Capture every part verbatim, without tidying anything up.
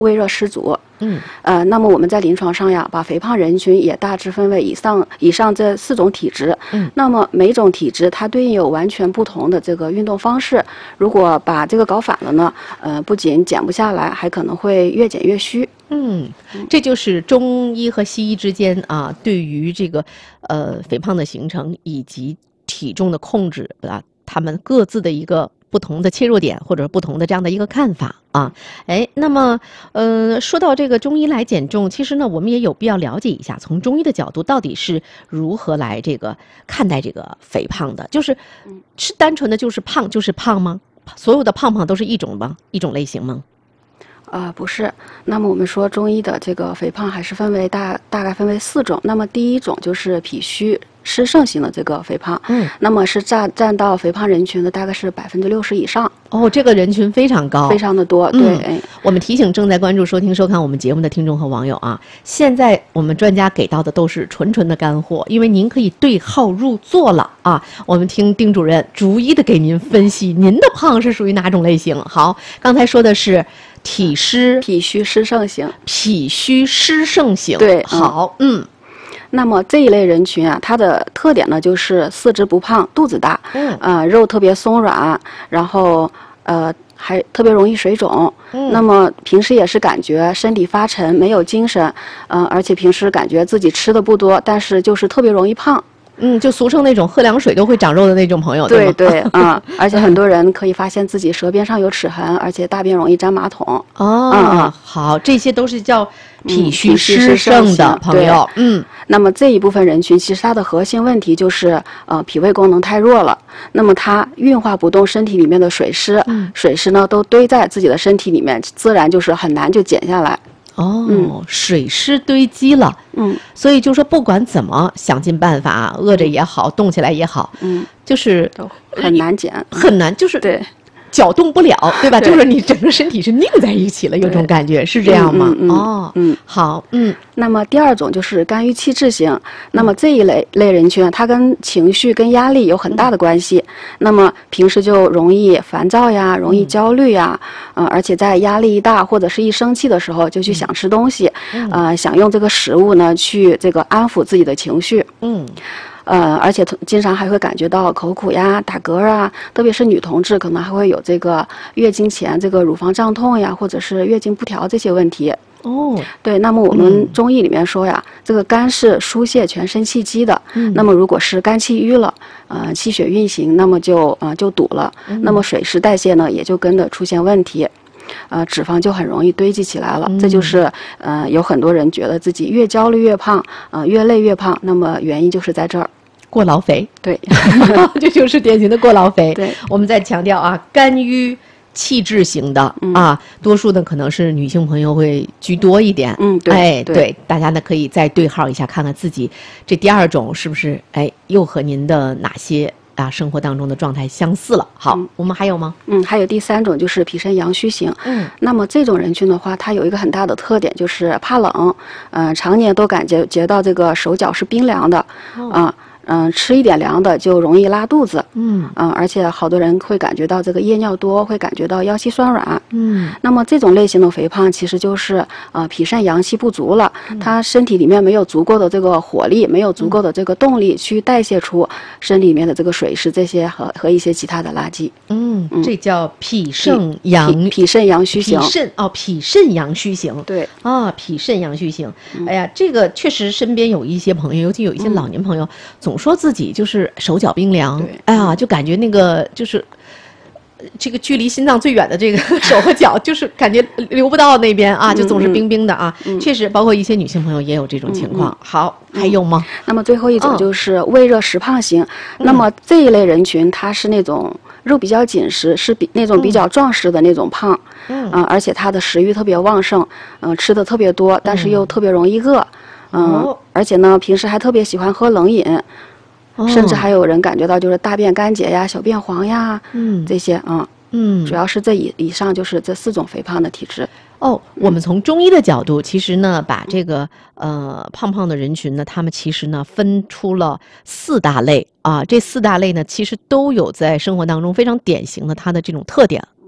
微热失足。 嗯， 呃，那么我们在临床上呀，把肥胖人群也大致分为以上以上这四种体质。 嗯， 那么每种体质它对应有完全不同的这个运动方式。如果把这个搞反了呢，呃，不仅减不下来，还可能会越减越虚。 嗯，这就是中医和西医之间啊，对于这个呃肥胖的形成以及体重的控制啊，他们各自的一个不同的切入点，或者不同的这样的一个看法啊。哎，那么呃，说到这个中医来减重，其实呢，我们也有必要了解一下，从中医的角度到底是如何来这个看待这个肥胖的？就是是单纯的就是胖就是胖吗？所有的胖胖都是一种吗？一种类型吗？ 啊、呃，不是。那么我们说中医的这个肥胖还是分为大大概分为四种。那么第一种就是脾虚湿盛型的这个肥胖， 嗯， 那么是占占到肥胖人群的大概是百分之六十以上。 哦，这个人群非常高， 非常的多。对、 嗯，我们提醒正在关注、收听、收看我们节目的听众和网友啊，现在我们专家给到的都是纯纯的干货，因为您可以对号入座了啊。我们听丁主任逐一的给您分析，您的胖是属于哪种类型？好，刚才说的是体湿、 脾虚湿盛型、 脾虚湿盛型。 对， 好，嗯。 那么这一类人群啊，它的特点呢就是四肢不胖，肚子大， 嗯， 呃，肉特别松软，然后呃还特别容易水肿。 嗯， 那么平时也是感觉身体发沉，没有精神，嗯、呃，而且平时感觉自己吃的不多，但是就是特别容易胖。 嗯，就俗称那种喝凉水都会长肉的那种朋友， 对对对，嗯，而且很多人可以发现自己舌边上有齿痕，而且大便容易沾马桶。 哦， 嗯， 好，这些都是叫脾虚嗯、 湿盛的朋友。 嗯，那么这一部分人群其实它的核心问题就是呃脾胃功能太弱了，那么它运化不动身体里面的水湿， 嗯、 水湿呢都堆在自己的身体里面，自然就是很难就减下来。 哦、 嗯， 水湿堆积了， 嗯， 所以就说不管怎么想尽办法，饿着也好，动起来也好， 嗯， 就是很难减， 很难，就是对。 搅动不了，对吧？ 对， 就是你整个身体是拧在一起了，有种感觉，是这样吗？ 嗯嗯嗯、 哦， 嗯， 好，嗯。 那么第二种就是肝郁气滞型，那么这一类类人群啊，它跟情绪、跟压力有很大的关系。嗯、那么平时就容易烦躁呀，容易焦虑呀，嗯、呃，而且在压力一大或者是一生气的时候，就去想吃东西，嗯、呃，想用这个食物呢去这个安抚自己的情绪。 嗯。 呃，而且经常还会感觉到口苦呀、打嗝啊，特别是女同志可能还会有这个月经前这个乳房胀痛呀，或者是月经不调这些问题。 哦， 对，那么我们中医里面说呀，嗯、这个肝是疏泄全身气机的。 嗯， 那么如果是肝气郁了，呃，气血运行，那么就呃就堵了，嗯、那么水湿代谢呢也就跟着出现问题。呃，脂肪就很容易堆积起来了，嗯、这就是呃，有很多人觉得自己越焦虑越胖，呃，越累越胖，那么原因就是在这儿。 过劳肥， 对， 这就是典型的过劳肥。 对， 我们再强调啊，肝郁气滞型的、 嗯、 啊，多数呢可能是女性朋友会居多一点。 嗯，对， 哎， 对， 对，大家呢可以再对号一下，看看自己这第二种是不是哎又和您的哪些啊生活当中的状态相似了。好，嗯、我们还有吗？ 嗯，还有第三种就是脾肾阳虚型。 嗯， 那么这种人群的话，它有一个很大的特点就是怕冷，嗯、呃，常年都感觉觉到这个手脚是冰凉的，啊、哦。呃嗯，吃一点凉的就容易拉肚子。 嗯嗯，而且好多人会感觉到这个夜尿多，会感觉到腰膝酸软。 嗯， 那么这种类型的肥胖其实就是呃脾肾阳气不足了， 嗯、 他身体里面没有足够的这个火力，没有足够的这个动力去代谢出身体里面的这个水湿这些和和一些其他的垃圾。 嗯，嗯这叫脾肾阳脾脾肾阳虚型。 脾肾哦，脾肾阳虚型。 对啊，脾肾阳虚型。 嗯、 哎呀，这个确实身边有一些朋友，尤其有一些老年朋友，嗯、总说自己就是手脚冰凉，哎呀，就感觉那个就是这个距离心脏最远的这个手和脚，就是感觉流不到那边啊，就总是冰冰的啊。 嗯、 确实，包括一些女性朋友也有这种情况。嗯、好，还有吗？ 那么最后一种就是胃热实胖型。嗯、那么这一类人群，它是那种肉比较紧实，是比那种比较壮实的那种胖。 嗯、 呃、而且它的食欲特别旺盛，嗯、呃，吃的特别多，但是又特别容易饿。嗯、 哦， 而且呢，平时还特别喜欢喝冷饮， 哦、 甚至还有人感觉到就是大便干结呀、小便黄呀， 嗯， 这些啊， 嗯， 主要是这以以上就是这四种肥胖的体质。 哦，我们从中医的角度，其实呢，把这个呃胖胖的人群呢，他们其实呢分出了四大类啊，这四大类呢，其实都有在生活当中非常典型的它的这种特点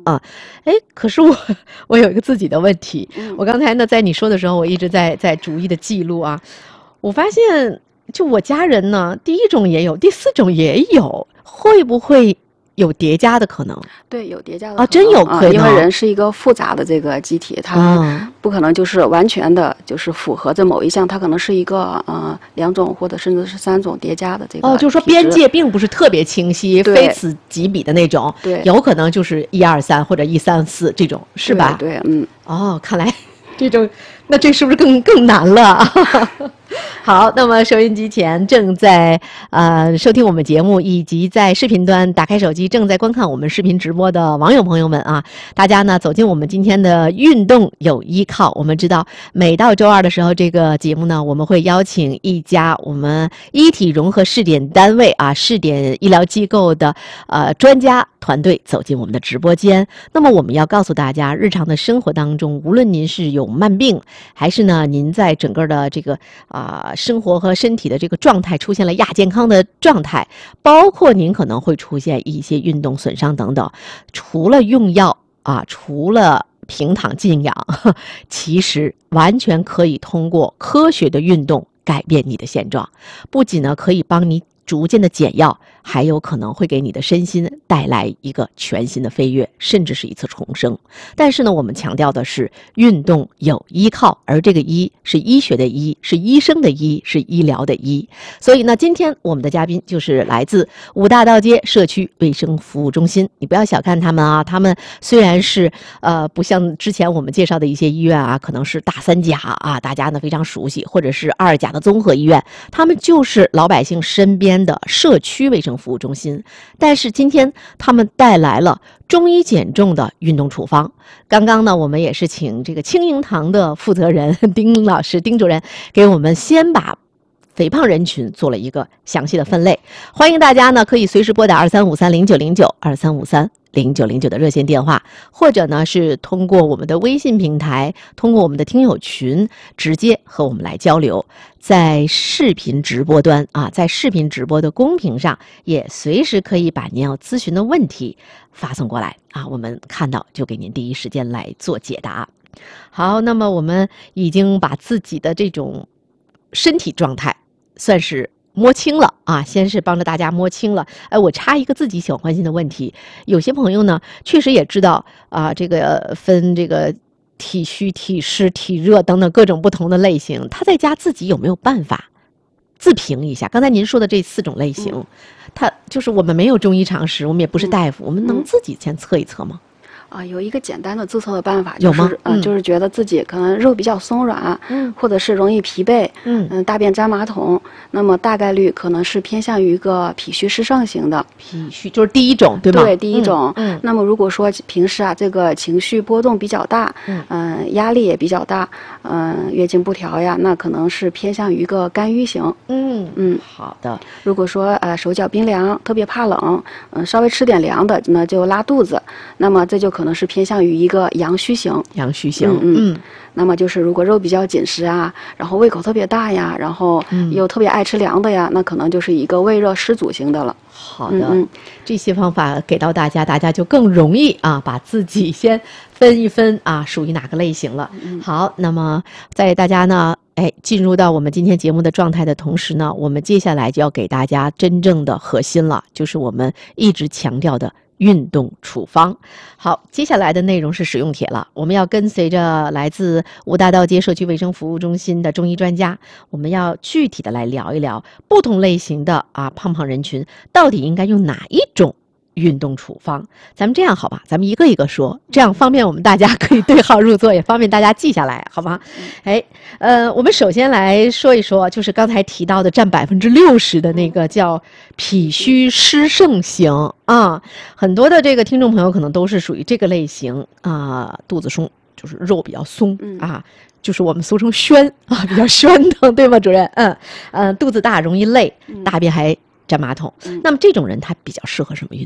啊。哎，可是我我有一个自己的问题， 嗯、 我刚才呢在你说的时候，我一直在在逐一的记录啊，我发现就我家人呢，第一种也有，第四种也有，会不会有叠加的可能？ 对，有叠加的啊，真有可能、啊， 因为人是一个复杂的这个机体，它不可能就是完全的，就是符合这某一项，它可能是一个呃两种或者甚至是三种叠加的这个。 哦，就是说边界并不是特别清晰，非此即彼的那种。 对， 有可能就是一二三或者一三四这种，是吧？ 对，对嗯。 哦，看来这种，那这是不是更更难了？好，那么收音机前正在呃收听我们节目，以及在视频端打开手机正在观看我们视频直播的网友朋友们啊，大家呢走进我们今天的运动有依靠。我们知道每到周二的时候，这个节目呢我们会邀请一家我们医体融合试点单位啊试点医疗机构的呃专家团队走进我们的直播间。那么我们要告诉大家，日常的生活当中，无论您是有慢病，还是呢您在整个的这个啊、呃、生活和身体的这个状态出现了亚健康的状态，包括您可能会出现一些运动损伤等等，除了用药啊，除了平躺静养，其实完全可以通过科学的运动改变你的现状，不仅呢可以帮你逐渐的减药，还有可能会给你的身心带来一个全新的飞跃，甚至是一次重生。但是呢，我们强调的是运动有依靠，而这个医是医学的医，是医生的医，是医疗的医。所以呢，今天我们的嘉宾就是来自五大道街社区卫生服务中心。你不要小看他们啊，他们虽然是呃不像之前我们介绍的一些医院啊，可能是大三甲啊，大家呢非常熟悉，或者是二甲的综合医院，他们就是老百姓身边的社区卫生服务中心。但是今天他们带来了中医减重的运动处方。刚刚呢我们也是请这个青盈堂的负责人丁老师丁主任给我们先把肥胖人群做了一个详细的分类。欢迎大家呢可以随时拨打二三五三零九零九 二三五三零九零九的热线电话，或者呢是通过我们的微信平台，通过我们的听友群直接和我们来交流。在视频直播端啊，在视频直播的公屏上也随时可以把您要咨询的问题发送过来啊，我们看到就给您第一时间来做解答。好，那么我们已经把自己的这种身体状态算是摸清了啊，先是帮着大家摸清了。哎，我插一个自己小关心的问题，有些朋友呢确实也知道啊，这个分这个体虚、体湿、体热等等各种不同的类型，他在家自己有没有办法自评一下？刚才您说的这四种类型，嗯、他就是我们没有中医常识，我们也不是大夫，嗯、我们能自己先测一测吗？ 啊，有一个简单的自测的办法，就是有吗？ 嗯、呃，就是觉得自己可能肉比较松软，嗯，或者是容易疲惫，嗯嗯，大便粘马桶，那么大概率可能是偏向于一个脾虚湿盛型的。 脾虚就是第一种，对吗？ 对，第一种。 嗯。嗯那么如果说平时啊，这个情绪波动比较大，嗯、呃，压力也比较大，嗯、呃，月经不调呀，那可能是偏向于一个肝郁型。 嗯嗯，好的。 如果说呃手脚冰凉，特别怕冷，嗯、呃，稍微吃点凉的，那就拉肚子，那么这就可能是偏向于一个阳虚型。 阳虚型， 嗯 嗯, 嗯。那么就是如果肉比较紧实啊，然后胃口特别大呀，然后又特别爱吃凉的呀，嗯、那可能就是一个胃热湿阻型的了。 好的，嗯嗯，这些方法给到大家，大家就更容易啊，把自己先分一分啊，属于哪个类型了。嗯、好，那么在大家呢，哎，进入到我们今天节目的状态的同时呢，我们接下来就要给大家真正的核心了，就是我们一直强调的运动处方。好，接下来的内容是使用帖了，我们要跟随着来自五大道街社区卫生服务中心的中医专家，我们要具体的来聊一聊不同类型的啊胖胖人群到底应该用哪一种运动处方。咱们这样好吧，咱们一个一个说，这样方便我们大家可以对号入座，也方便大家记下来，好吗？哎，呃，我们首先来说一说，就是刚才提到的占百分之六十的那个叫脾虚湿盛型啊，很多的这个听众朋友可能都是属于这个类型啊，肚子松，就是肉比较松啊。就是我们俗称宣啊，比较宣腾，对吗，主任？嗯，呃，肚子大容易累，大便还粘马桶。嗯、那么这种人他比较适合什么运动？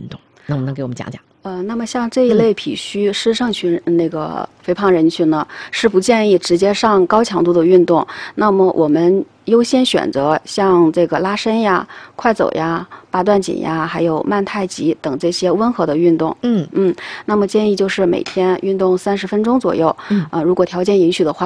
能不能给我们讲讲？ 呃，那么像这一类脾虚湿盛群那个肥胖人群呢，是不建议直接上高强度的运动。那么我们优先选择像这个拉伸呀、快走呀、八段锦呀，还有慢太极等这些温和的运动。 嗯嗯，那么建议就是每天运动三十分钟左右。 嗯， 呃，如果条件允许的话。